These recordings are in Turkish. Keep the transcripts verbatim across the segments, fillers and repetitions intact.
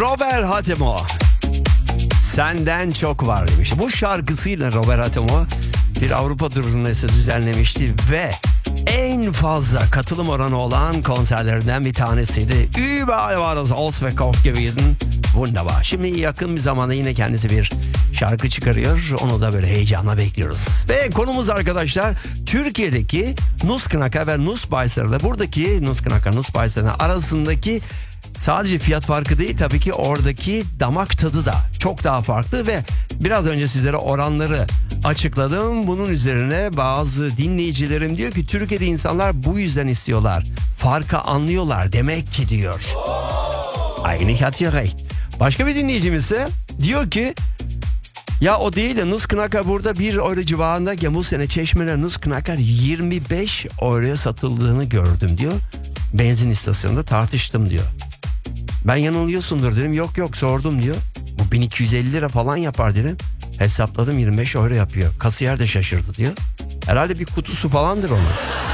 Robert Hatemo. Senden çok var demiş. Bu şarkısıyla Robert Hatemo bir Avrupa turnesi düzenlemişti ve en fazla katılım oranı olan konserlerinden bir tanesiydi. Überall war das ausverkauft gewesen. Wunderbar. Şimdi yakın bir zamanda yine kendisi bir şarkı çıkarıyor. Onu da böyle heyecanla bekliyoruz. Ve konumuz arkadaşlar Türkiye'deki Nussknacker ve Nussbeißer'le buradaki Nussknacker, Nussbeißer'ın arasındaki sadece fiyat farkı değil, tabii ki oradaki damak tadı da çok daha farklı ve biraz önce sizlere oranları açıkladım. Bunun üzerine bazı dinleyicilerim diyor ki Türkiye'de insanlar bu yüzden istiyorlar. Farkı anlıyorlar demek ki diyor. Eigentlich hat ihr recht. Başka bir dinleyicimiz ise diyor ki ya o değil de Nussknacker burada bir euro civarındayken bu sene Çeşme'de Nussknacker yirmi beş euroya satıldığını gördüm diyor. Benzin istasyonunda tartıştım diyor. Ben yanılıyorsundur dedim. Yok yok sordum diyor. Bu bin iki yüz elli lira falan yapar dedim. Hesapladım yirmi beş euro yapıyor. Kasiyer de şaşırdı diyor. Herhalde bir kutusu falandır onun.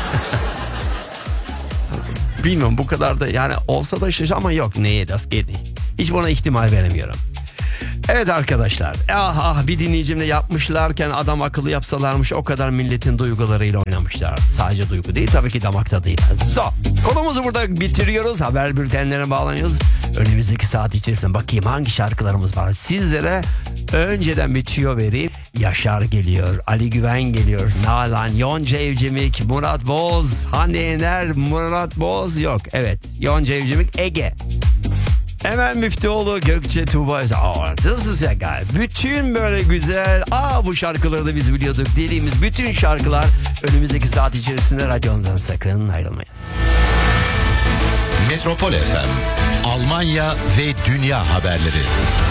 Bilmiyorum bu kadar da yani olsa da şaşır ama yok neye das geht nicht. Hiç buna ihtimal veremiyorum. Evet arkadaşlar, ah ah bir dinleyicimle yapmışlarken adam akıllı yapsalarmış o kadar milletin duygularıyla oynamışlar. Sadece duygu değil tabii ki damak tadıyla. So, konumuzu burada bitiriyoruz, haber bültenlerine bağlanıyoruz. Önümüzdeki saat içerisinde bakayım hangi şarkılarımız var. Sizlere önceden bir tüyo vereyim. Yaşar geliyor, Ali Güven geliyor, Nalan, Yonca Evcimik, Murat Boz, Hande Yener, Murat Boz yok. Evet, Yonca Evcimik, Ege. Hemen Müftüoğlu, Gökçe, Tuğba. Aa, this is ya geil. Bütün böyle güzel, aa bu şarkıları da biz biliyorduk dediğimiz bütün şarkılar önümüzdeki saat içerisinde radyondan sakın ayrılmayın. Metropol F M, Almanya ve dünya haberleri.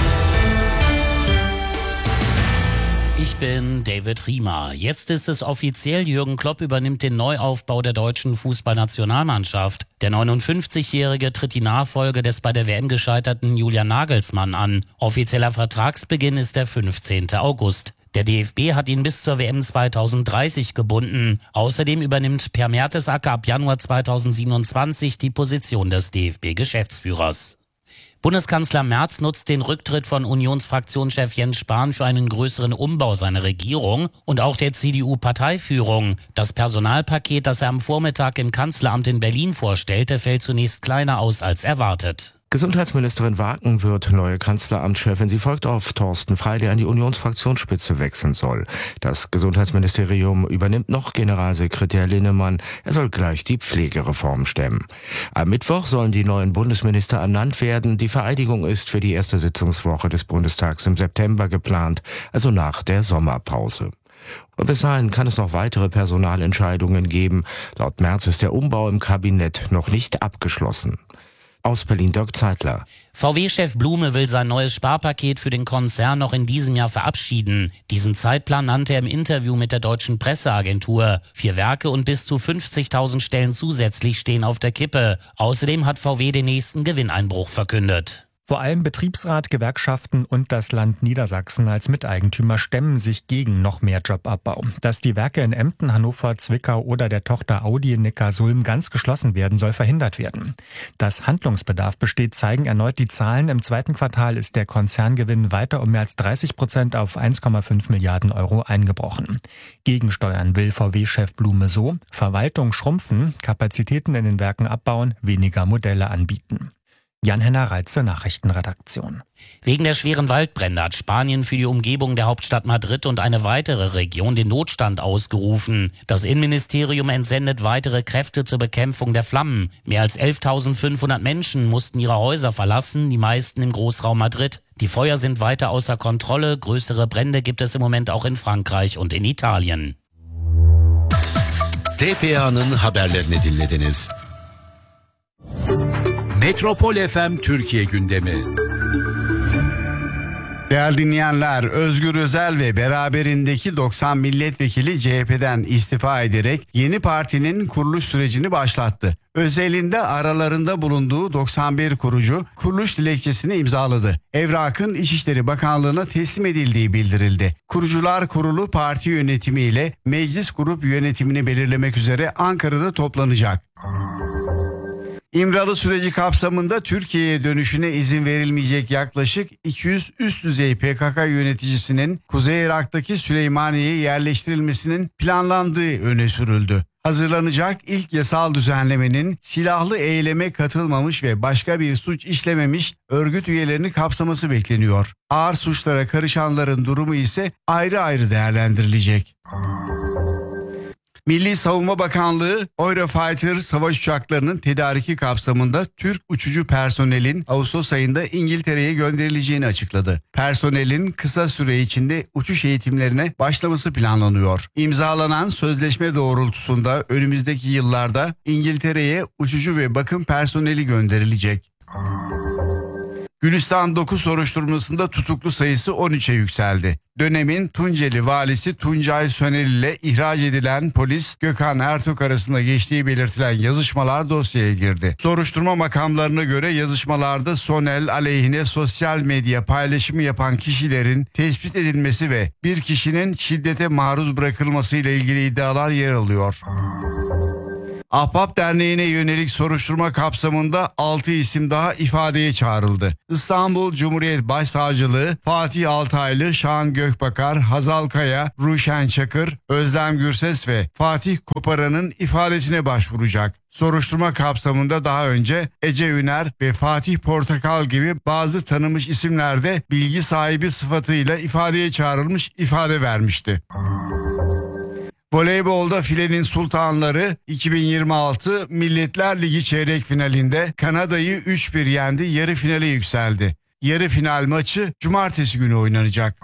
Ich bin David Riemer. Jetzt ist es offiziell, Jürgen Klopp übernimmt den Neuaufbau der deutschen Fußballnationalmannschaft. Der neunundfünfzigjährige tritt die Nachfolge des bei der W M gescheiterten Julian Nagelsmann an. Offizieller Vertragsbeginn ist der fünfzehnten August. Der D F B hat ihn bis zur W M zweitausenddreißig gebunden. Außerdem übernimmt Per Mertesacker ab Januar zweitausendsiebenundzwanzig die Position des D F B-Geschäftsführers. Bundeskanzler Merz nutzt den Rücktritt von Unionsfraktionschef Jens Spahn für einen größeren Umbau seiner Regierung und auch der C D U-Parteiführung. Das Personalpaket, das er am Vormittag im Kanzleramt in Berlin vorstellte, fällt zunächst kleiner aus als erwartet. Gesundheitsministerin Wagen wird neue Kanzleramtschefin. Sie folgt auf Thorsten Frey, der an die Unionsfraktionsspitze wechseln soll. Das Gesundheitsministerium übernimmt noch Generalsekretär Linnemann. Er soll gleich die Pflegereform stemmen. Am Mittwoch sollen die neuen Bundesminister ernannt werden. Die Vereidigung ist für die erste Sitzungswoche des Bundestags im September geplant, also nach der Sommerpause. Und bis dahin kann es noch weitere Personalentscheidungen geben. Laut Merz ist der Umbau im Kabinett noch nicht abgeschlossen. Aus Berlin Dirk Zeitler. V W-Chef Blume will sein neues Sparpaket für den Konzern noch in diesem Jahr verabschieden. Diesen Zeitplan nannte er im Interview mit der Deutschen Presseagentur. Vier Werke und bis zu fünfzigtausend Stellen zusätzlich stehen auf der Kippe. Außerdem hat V W den nächsten Gewinneinbruch verkündet. Vor allem Betriebsrat, Gewerkschaften und das Land Niedersachsen als Miteigentümer stemmen sich gegen noch mehr Jobabbau. Dass die Werke in Emden, Hannover, Zwickau oder der Tochter Audi in Neckarsulm ganz geschlossen werden, soll verhindert werden. Dass Handlungsbedarf besteht, zeigen erneut die Zahlen. Im zweiten Quartal ist der Konzerngewinn weiter um mehr als dreißig Prozent auf eins Komma fünf Milliarden Euro eingebrochen. Gegensteuern will V W-Chef Blume so: Verwaltung schrumpfen, Kapazitäten in den Werken abbauen, weniger Modelle anbieten. Jan-Henner Reitze, Nachrichtenredaktion. Wegen der schweren Waldbrände hat Spanien für die Umgebung der Hauptstadt Madrid und eine weitere Region den Notstand ausgerufen. Das Innenministerium entsendet weitere Kräfte zur Bekämpfung der Flammen. Mehr als elftausendfünfhundert Menschen mussten ihre Häuser verlassen, die meisten im Großraum Madrid. Die Feuer sind weiter außer Kontrolle. Größere Brände gibt es im Moment auch in Frankreich und in Italien. T P A'nın haberlerini dinlediniz. Metropol F M Türkiye gündemi. Değerli dinleyenler, Özgür Özel ve beraberindeki doksan milletvekili C H P'den istifa ederek yeni partinin kuruluş sürecini başlattı. Özel'in de aralarında bulunduğu doksan bir kurucu kuruluş dilekçesini imzaladı. Evrakın İçişleri Bakanlığı'na teslim edildiği bildirildi. Kurucular Kurulu parti yönetimiyle meclis grup yönetimini belirlemek üzere Ankara'da toplanacak. İmralı süreci kapsamında Türkiye'ye dönüşüne izin verilmeyecek yaklaşık iki yüz üst düzey P K K yöneticisinin Kuzey Irak'taki Süleymaniye'ye yerleştirilmesinin planlandığı öne sürüldü. Hazırlanacak ilk yasal düzenlemenin silahlı eyleme katılmamış ve başka bir suç işlememiş örgüt üyelerini kapsaması bekleniyor. Ağır suçlara karışanların durumu ise ayrı ayrı değerlendirilecek. Milli Savunma Bakanlığı, Eurofighter savaş uçaklarının tedariki kapsamında Türk uçucu personelin Ağustos ayında İngiltere'ye gönderileceğini açıkladı. Personelin kısa süre içinde uçuş eğitimlerine başlaması planlanıyor. İmzalanan sözleşme doğrultusunda önümüzdeki yıllarda İngiltere'ye uçucu ve bakım personeli gönderilecek. Gülistan dokuz soruşturmasında tutuklu sayısı on üçe yükseldi. Dönemin Tunceli valisi Tuncay Sönel ile ihraç edilen polis Gökhan Ertok arasında geçtiği belirtilen yazışmalar dosyaya girdi. Soruşturma makamlarına göre yazışmalarda Sönel aleyhine sosyal medya paylaşımı yapan kişilerin tespit edilmesi ve bir kişinin şiddete maruz bırakılması ile ilgili iddialar yer alıyor. Ahbap Derneği'ne yönelik soruşturma kapsamında altı isim daha ifadeye çağrıldı. İstanbul Cumhuriyet Başsavcılığı Fatih Altaylı, Şahan Gökbakar, Hazal Kaya, Ruşen Çakır, Özlem Gürses ve Fatih Koparan'ın ifadesine başvuracak. Soruşturma kapsamında daha önce Ece Üner ve Fatih Portakal gibi bazı tanınmış isimler de bilgi sahibi sıfatıyla ifadeye çağrılmış, ifade vermişti. Voleybolda filenin sultanları iki bin yirmi altı Milletler Ligi çeyrek finalinde Kanada'yı üç bir yendi, yarı finale yükseldi. Yarı final maçı cumartesi günü oynanacak.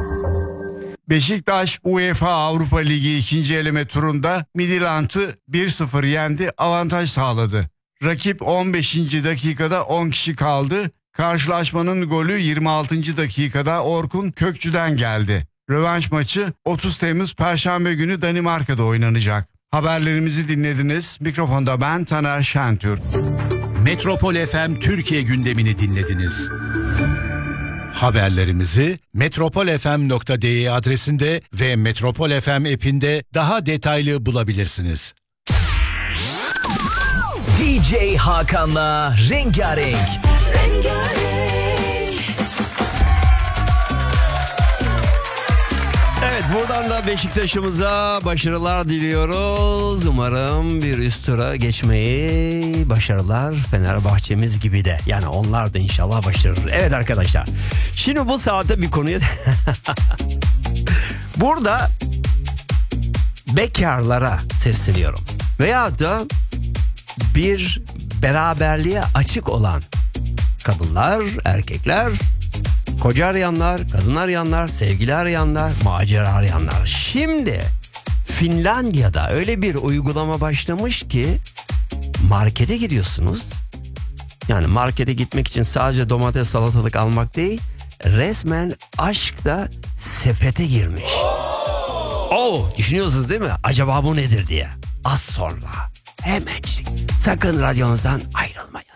Beşiktaş UEFA Avrupa Ligi ikinci eleme turunda Midtjylland'ı bir sıfır yendi, avantaj sağladı. Rakip on beşinci dakikada on kişi kaldı. Karşılaşmanın golü yirmi altıncı dakikada Orkun Kökçü'den geldi. Rövanş maçı otuz Temmuz Perşembe günü Danimarka'da oynanacak. Haberlerimizi dinlediniz. Mikrofonda ben Taner Şentürk. Metropol F M Türkiye gündemini dinlediniz. Haberlerimizi metropol f m nokta d e adresinde ve Metropol F M app'inde daha detaylı bulabilirsiniz. D J Hakan'la Rengarenk. Rengarenk. Evet, buradan da Beşiktaş'ımıza başarılar diliyoruz. Umarım bir üst tura geçmeyi başarılar Fenerbahçe'miz gibi de. Yani onlar da inşallah başarır. Evet arkadaşlar. Şimdi bu saatte bir konuya... Burada bekarlara sesleniyorum. Veyahut da bir beraberliğe açık olan kadınlar, erkekler... Koca arayanlar, kadın arayanlar, sevgili arayanlar, macera arayanlar. Şimdi Finlandiya'da öyle bir uygulama başlamış ki markete gidiyorsunuz. Yani markete gitmek için sadece domates, salatalık almak değil, resmen aşk da sepete girmiş. Oo, düşünüyorsunuz değil mi? Acaba bu nedir diye. Az sonra hemencik sakın radyonuzdan ayrılmayın.